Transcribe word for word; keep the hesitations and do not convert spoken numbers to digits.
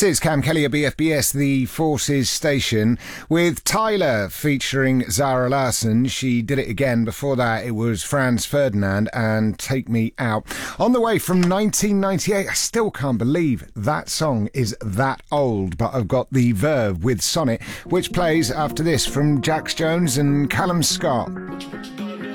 This is Cam Kelly at B F B S, the Forces station, with Tyler featuring Zara Larsson. She did it again. Before that, it was Franz Ferdinand and Take Me Out. On the way from nineteen ninety-eight, I still can't believe that song is that old, but I've got the Verve with Sonnet, which plays after this from Jax Jones and Callum Scott.